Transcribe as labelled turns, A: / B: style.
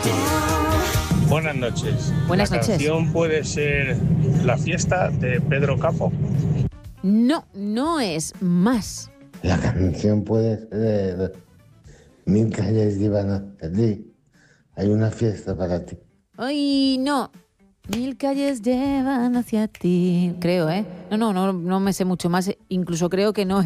A: Buenas noches.
B: Buenas
A: La
B: noches.
A: canción puede ser La fiesta de Pedro Capó.
B: No, no es más.
C: La canción puede ser Mil calles llevan hacia ti. Hay una fiesta para ti.
B: Ay, no. Mil calles llevan hacia ti. Creo, ¿eh? No me sé mucho más. Incluso creo que no